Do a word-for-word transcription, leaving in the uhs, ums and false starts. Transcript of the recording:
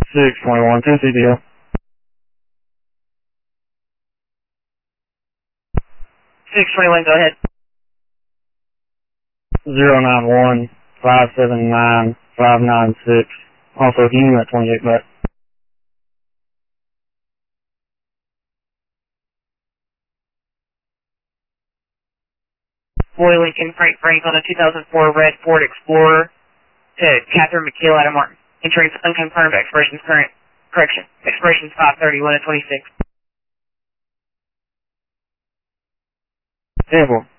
six twenty-one, Tennessee D L. six twenty-one, go ahead. zero nine one, five seven nine, five nine six. Also, can you give me that twenty-eight back? Boy Lincoln, Frank Frank on a two thousand four red Ford Explorer to Catherine McKeel out of Martin. Insurance unconfirmed, expiration's current. Correction, expiration's five thirty-one of twenty-six. ten four.